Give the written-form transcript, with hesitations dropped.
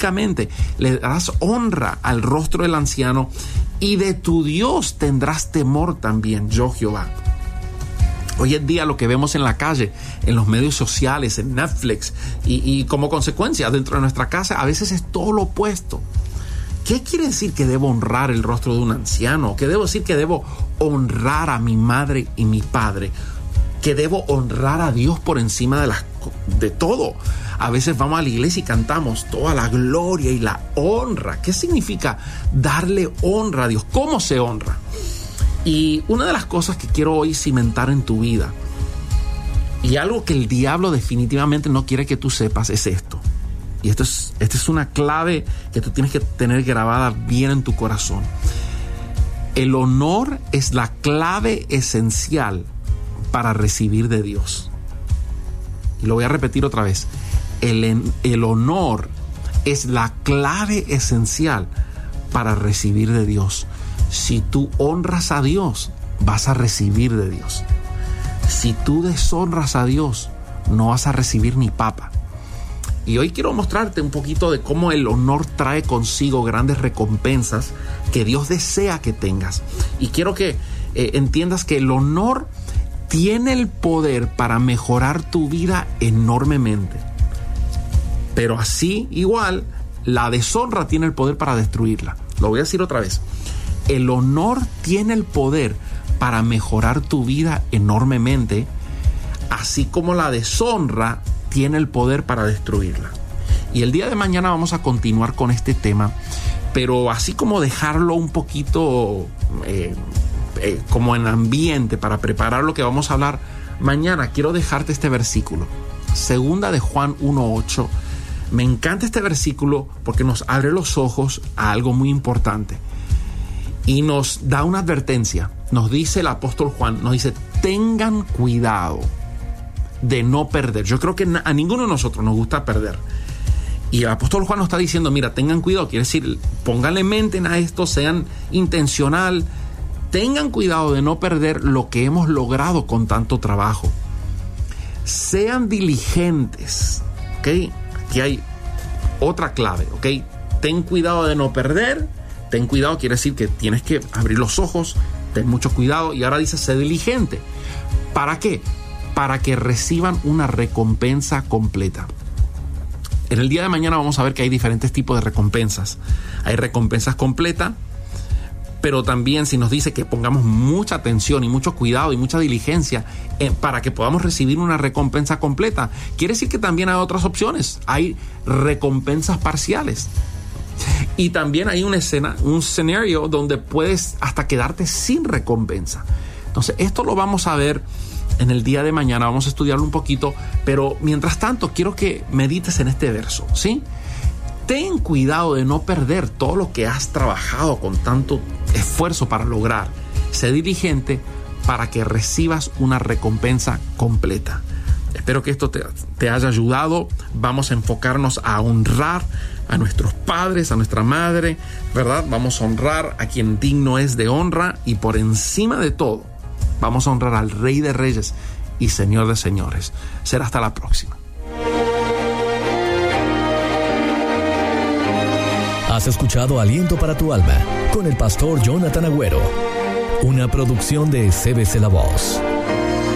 específicamente le darás honra al rostro del anciano y de tu Dios tendrás temor también, yo Jehová. Hoy en día lo que vemos en la calle, en los medios sociales, en Netflix y como consecuencia dentro de nuestra casa, a veces es todo lo opuesto. ¿Qué quiere decir que debo honrar el rostro de un anciano? ¿Qué debo decir que debo honrar a mi madre y mi padre? Que debo honrar a Dios por encima de todo. A veces vamos a la iglesia y cantamos toda la gloria y la honra. ¿Qué significa darle honra a Dios? ¿Cómo se honra? Y una de las cosas que quiero hoy cimentar en tu vida, y algo que el diablo definitivamente no quiere que tú sepas, es esto. Y esta es una clave que tú tienes que tener grabada bien en tu corazón. El honor es la clave esencial para recibir de Dios. Y lo voy a repetir otra vez. El honor es la clave esencial para recibir de Dios. Si tú honras a Dios, vas a recibir de Dios. Si tú deshonras a Dios, no vas a recibir ni papa. Y hoy quiero mostrarte un poquito de cómo el honor trae consigo grandes recompensas que Dios desea que tengas. Y quiero que entiendas que el honor tiene el poder para mejorar tu vida enormemente. Pero así, igual, la deshonra tiene el poder para destruirla. Lo voy a decir otra vez. El honor tiene el poder para mejorar tu vida enormemente, así como la deshonra tiene el poder para destruirla. Y el día de mañana vamos a continuar con este tema, pero así como dejarlo un poquito como en ambiente para preparar lo que vamos a hablar mañana, quiero dejarte este versículo. Segunda de Juan 1:8. Me encanta este versículo porque nos abre los ojos a algo muy importante. Y nos da una advertencia. Nos dice el apóstol Juan, nos dice, tengan cuidado de no perder. Yo creo que a ninguno de nosotros nos gusta perder. Y el apóstol Juan nos está diciendo, mira, tengan cuidado. Quiere decir, pónganle mente a esto, sean intencional. Tengan cuidado de no perder lo que hemos logrado con tanto trabajo. Sean diligentes. ¿Ok? Aquí hay otra clave. ¿Ok? Ten cuidado de no perder. Ten cuidado quiere decir que tienes que abrir los ojos, ten mucho cuidado. Y ahora dice, sé diligente. ¿Para qué? Para que reciban una recompensa completa. En el día de mañana vamos a ver que hay diferentes tipos de recompensas. Hay recompensas completas, pero también si nos dice que pongamos mucha atención y mucho cuidado y mucha diligencia para que podamos recibir una recompensa completa, quiere decir que también hay otras opciones. Hay recompensas parciales. Y también hay un escenario donde puedes hasta quedarte sin recompensa. Entonces, esto lo vamos a ver en el día de mañana, vamos a estudiarlo un poquito, pero mientras tanto quiero que medites en este verso, ¿sí? Ten cuidado de no perder todo lo que has trabajado con tanto esfuerzo para lograr. Sé diligente para que recibas una recompensa completa. Espero que esto te haya ayudado. Vamos a enfocarnos a honrar a nuestros padres, a nuestra madre, ¿verdad? Vamos a honrar a quien digno es de honra y por encima de todo, vamos a honrar al Rey de Reyes y Señor de Señores. Será hasta la próxima. Has escuchado Aliento para tu Alma con el pastor Jonathan Agüero, una producción de CBC La Voz.